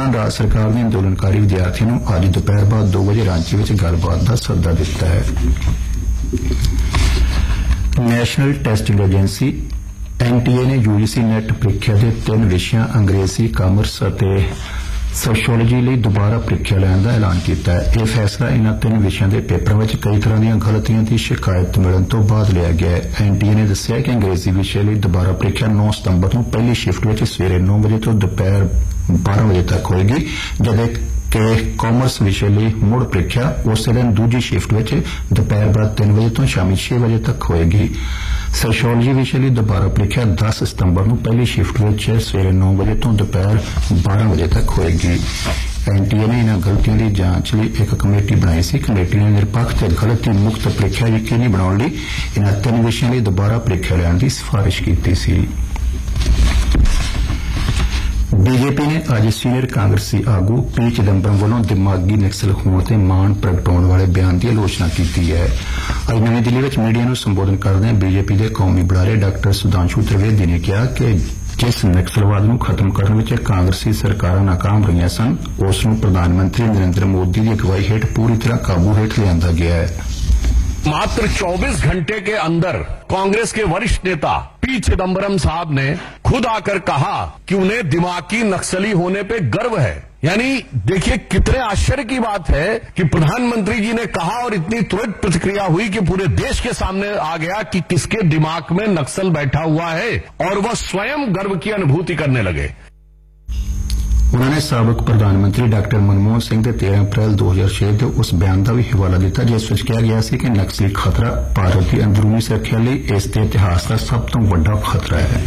दौरान राज्य सरकार ने अंदोलनकारी विद्यार्थियों को अज दोपहर बाद 2 बजे रांची में गलबात का सद्दा दिता है। नैशनल टेस्टिंग एजेंसी NTA ने UGC नेट परीक्षा के 3 विषयों अंग्रेजी, कामर्स और सोशियोलॉजी लिए दोबारा परीक्षा लैन का ऐलान किया है। यह फैसला इन 3 विषयों के पेपरों में कई तरह दी गलतियों की शिकायत मिलने तो बाद लिया गया है। NTA ने दस्सिया कि अंग्रेजी विषय लिए दोबारा परीक्षा 9 सितंबर को पहली शिफ्ट में सवेरे 9 बजे तो दोपहर 12 बजे तक होगी, जबकि कॉमर्स विषय लिए मुड़ परीक्षा उस दिन दूजी शिफ्ट में दोपहर बाद 3 बजे तो शामी 6 बजे तक होगी। सोशियोलॉजी विषय लिए दोबारा परीक्षा 10 सितंबर को पहली शिफ्ट में सवेरे 9 बजे तो दोपहर 12 बजे तक होगी। NTA ने इन गलतियों की जांच लिए एक कमेटी बनाई सी। कमेटी ने निरपक्ष और गलती मुक्त परीक्षा यकीनी बनाने लिए इन 3 विषयों लिए दोबारा परीक्षा लैन की सिफारिश की सी। बीजेपी ने अज सीनियर कांग्रेसी आगू P चिदंबरम वालों दिमागी नक्सल होने से मान प्रगटाने वाले बयान की आलोचना की है। अज नवी दिल्ली में मीडिया को संबोधन करदे बीजेपी के कौमी बुलारे डॉ सुधांशु त्रिवेदी ने कहा कि जिस नक्सलवाद को खत्म करने में कांग्रेसी सरकारां नाकाम रही सन, उसनूं प्रधानमंत्री नरेंद्र मोदी की अगवाई हेठ पूरी तरह काबू हेठ लिया गया है। मात्र 24 घंटे के अंदर कांग्रेस के वरिष्ठ नेता P चिदंबरम साहब ने खुद आकर कहा कि उन्हें दिमागी नक्सली होने पे गर्व है। यानी देखिए कितने आश्चर्य की बात है कि प्रधानमंत्री जी ने कहा और इतनी तुरंत प्रतिक्रिया हुई कि पूरे देश के सामने आ गया कि किसके दिमाग में नक्सल बैठा हुआ है और वह स्वयं गर्व की अनुभूति करने लगे। उन्होंने साबिक प्रधानमंत्री डॉ मनमोहन सिंह के 13 अप्रैल 2006 के उस बयान का भी हवाला दिता जिस विच कहा गया कि नक्सली खतरा भारत की अंदरूनी सुरक्षा लिए इसके इतिहास का सब तो बड़ा खतरा है।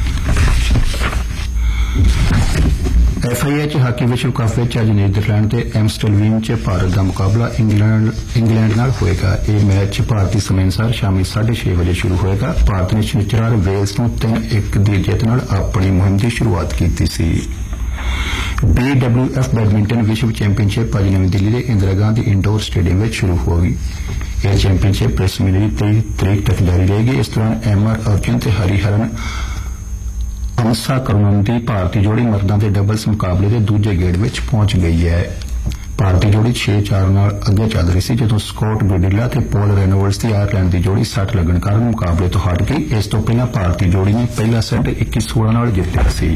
FIH हाकी विश्व कप में अज नीदरलैंड के एम्स्टलवीन च भारत का मुकाबला इंग्लैंड नाल होएगा। यह मैच भारतीय समय अनुसार शामी 6:30 बजे शुरू होएगा। भारत ने शनिचर वेल्स को 3-1 की जीत नाल अपनी मुहिम की शुरुआत की सी। BWF बैडमिंटन विश्व चैंपीयनशिप अज नवी दिल्ली के इंदिरा गांधी इंडोर स्टेडियम में शुरू होगी। यह चैंपीयनशिप इस महीने की 23 तारीख तक जारी रहेगी। इस दौरान MR अर्जुन ते हरिहरन अंसा करुणंदी भारतीय जोड़ी मर्दां के डबल्स मुकाबले के दूजे गेड़ में पहुंच गई है। भारतीय जोड़ी 6-4 नाल अगे चल रही सी जदों स्कॉट ब्रिडिला ते पॉल रेनोल्ड्स की आयरलैंड की जोड़ी 60 लगन कारण मुकाबले तो हट गई। इस तो पहला भारतीय जोड़ी ने पहला सेट 21-16 नाल जितया सी।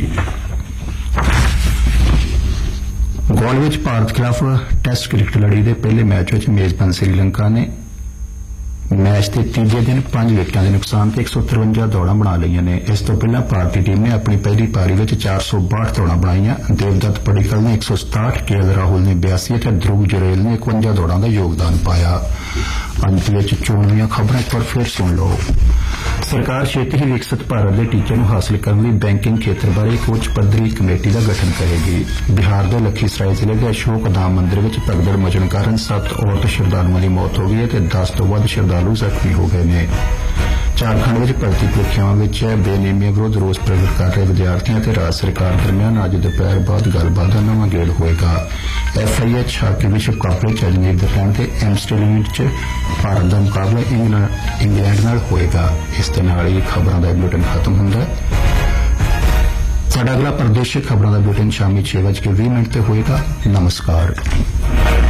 गौल में भारत खिलाफ टेस्ट क्रिकेट लड़ी के पहले मैच में मेजबान श्रीलंका ने मैच के तीजे दिन 5 विकेटों के नुकसान से 153 दौड़ा बना लिया ने। इस तो पहला भारतीय टीम ने अपनी पहली पारी में 462 दौड़ा बनाई। देवदत्त पडिक्कल ने 167, KL राहुल ने 82 और ध्रुव जुरेल ने 51 दौड़ा का योगदान पाया। अंत में चोणवीं खबरें पर फिर सुन लो। सरकार छेती ही विकसित भारत के टीचे को हासिल करने लिए बैंकिंग क्षेत्र बारे एक उच्च पद्धरी कमेटी का गठन करेगी। बिहार के लखीसराय जिले के अशोक धाम मंदिर में भगदड़ मचने कारण 7 औरत श्रद्धालुओं की मौत हो गई है और 10 तो वध श्रद्धालु जख्मी हो गए हैं। झारखंड में भर्ती परीक्षाओं में बेनियमियों विरुद्ध रोष प्रगट कर रहे विद्यार्थियों और राज्य सरकार दरमियान अज दोपहर बाद गलबात का नवा गेड़ होएगा। FIH हाकी विश्व कप में अज नीदरलैंड के एम्स्टलवीन च भारत का मुकाबला इंग्लैंड नाल होएगा। इस दे नाल ही खबरों का बुलेटिन खत्म होता है। साडा अगला प्रादेशिक खबरों का बुलेटिन शामी 6:20 ते होएगा। नमस्कार।